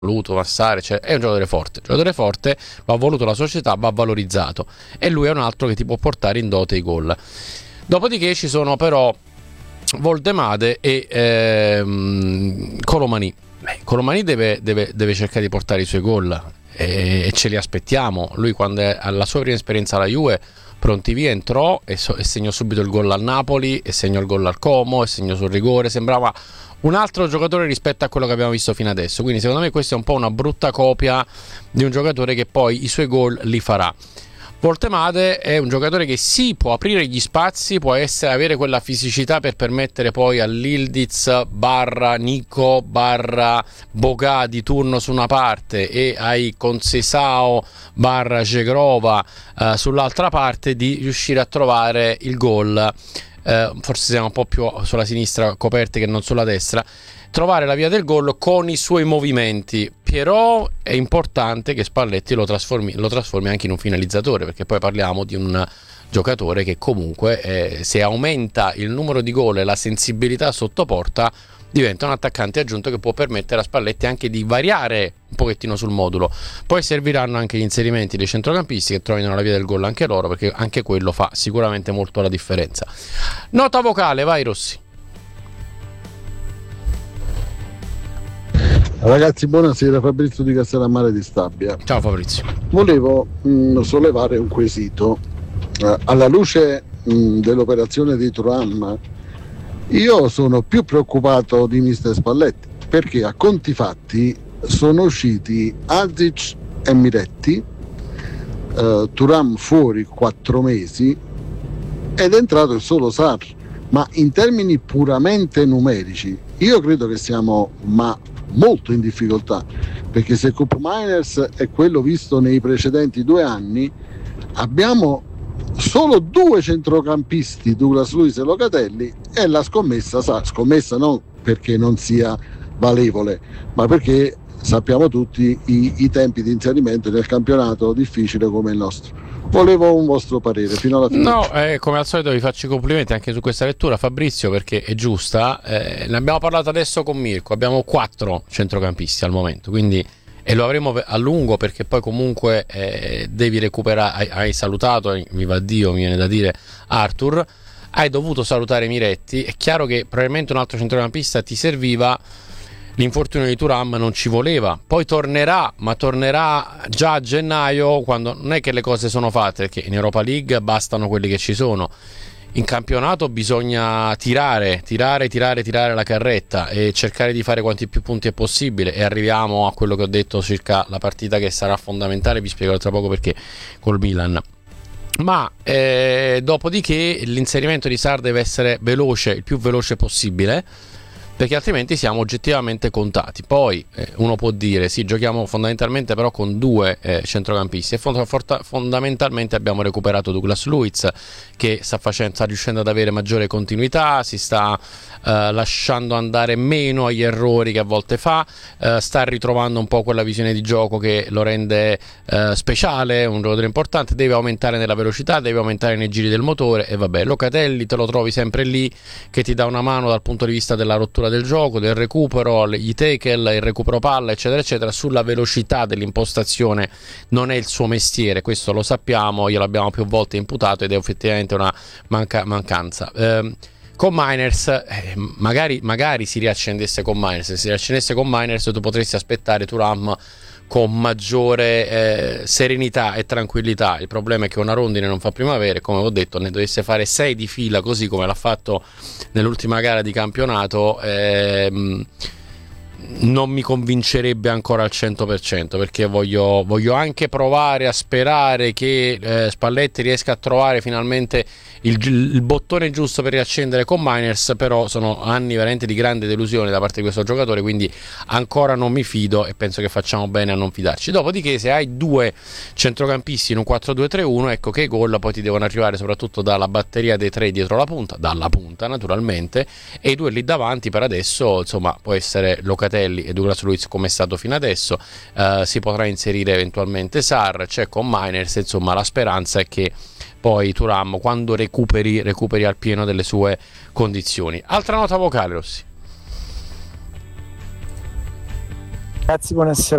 voluto passare, cioè, è un giocatore forte, va voluto la società, va valorizzato, e lui è un altro che ti può portare in dote i gol. Dopodiché ci sono però Voldemade e Colomani. Colomani deve cercare di portare i suoi gol, e ce li aspettiamo. Lui, quando alla sua prima esperienza alla Juve, pronti via, entrò e segnò subito il gol al Napoli, e segnò il gol al Como, e segnò sul rigore. Sembrava un altro giocatore rispetto a quello che abbiamo visto fino adesso, quindi secondo me questa è un po' una brutta copia di un giocatore che poi i suoi gol li farà. Voltemade è un giocatore che sì, può aprire gli spazi, può avere quella fisicità per permettere poi all'Ildiz barra Nico barra Boga di turno su una parte e ai Conceição barra Zegrova sull'altra parte di riuscire a trovare il gol. Forse siamo un po' più sulla sinistra coperti che non sulla destra, trovare la via del gol con i suoi movimenti. Però è importante che Spalletti lo trasformi anche in un finalizzatore, perché poi parliamo di un giocatore che comunque se aumenta il numero di gol e la sensibilità sotto porta, diventa un attaccante aggiunto che può permettere a Spalletti anche di variare un pochettino sul modulo. Poi serviranno anche gli inserimenti dei centrocampisti che trovino la via del gol anche loro, perché anche quello fa sicuramente molto la differenza. Nota vocale, vai Rossi. Ragazzi, buonasera, Fabrizio di Castellammare di Stabia. Ciao Fabrizio. Volevo sollevare un quesito. Alla luce dell'operazione di Thuram, io sono più preoccupato di mister Spalletti, perché a conti fatti sono usciti Azic e Miretti, Thuram fuori 4 mesi ed è entrato il solo Sarr. Ma in termini puramente numerici io credo che siamo molto in difficoltà, perché se Koop Meiners è quello visto nei precedenti 2 anni, abbiamo solo 2 centrocampisti, Douglas Luiz e Locatelli, e la scommessa non perché non sia valevole, ma perché sappiamo tutti i tempi di inserimento nel campionato difficile come il nostro. Volevo un vostro parere fino alla fine. No, come al solito vi faccio i complimenti anche su questa lettura, Fabrizio, perché è giusta. Ne abbiamo parlato adesso con Mirko, abbiamo 4 centrocampisti al momento, quindi, e lo avremo a lungo, perché poi comunque devi recuperare. Hai salutato, viva Dio, mi viene da dire, Arthur, hai dovuto salutare Miretti. È chiaro che probabilmente un altro centrocampista ti serviva. L'infortunio di Thuram non ci voleva, poi tornerà, ma tornerà già a gennaio, quando non è che le cose sono fatte, perché in Europa League bastano quelli che ci sono. In campionato bisogna tirare la carretta e cercare di fare quanti più punti è possibile, e arriviamo a quello che ho detto circa la partita che sarà fondamentale, vi spiegherò tra poco perché, col Milan. Ma dopodiché l'inserimento di Sarr deve essere veloce, il più veloce possibile, perché altrimenti siamo oggettivamente contati. Poi uno può dire sì, giochiamo fondamentalmente però con 2 centrocampisti, e fondamentalmente abbiamo recuperato Douglas Luiz, che sta riuscendo ad avere maggiore continuità, si sta lasciando andare meno agli errori che a volte fa, sta ritrovando un po' quella visione di gioco che lo rende speciale, un giocatore importante. Deve aumentare nella velocità, deve aumentare nei giri del motore, e vabbè, Locatelli te lo trovi sempre lì che ti dà una mano dal punto di vista della rottura del gioco, del recupero, gli tackle, il recupero palla, eccetera eccetera. Sulla velocità dell'impostazione non è il suo mestiere, questo lo sappiamo, glielo abbiamo più volte imputato, ed è effettivamente una mancanza. Con Meiners magari si riaccendesse con Meiners. Se si riaccendesse con Meiners, tu potresti aspettare Thuram con maggiore serenità e tranquillità. Il problema è che una rondine non fa primavera, e come ho detto, ne dovesse fare 6 di fila, così come l'ha fatto nell'ultima gara di campionato, non mi convincerebbe ancora al 100%, perché voglio anche provare a sperare che Spalletti riesca a trovare finalmente il bottone giusto per riaccendere con Meiners. Però sono anni veramente di grande delusione da parte di questo giocatore, quindi ancora non mi fido, e penso che facciamo bene a non fidarci. Dopodiché, se hai 2 centrocampisti in un 4-2-3-1, ecco che i gol poi ti devono arrivare soprattutto dalla batteria dei 3 dietro la punta, dalla punta naturalmente, e i 2 lì davanti per adesso, insomma, può essere Locatelli e Douglas Luiz come è stato fino adesso. Si potrà inserire eventualmente Sarr, c'è con Meiners, insomma la speranza è che poi Thuram, quando recuperi al pieno delle sue condizioni. Altra nota vocale, Rossi. Ragazzi, buonasera.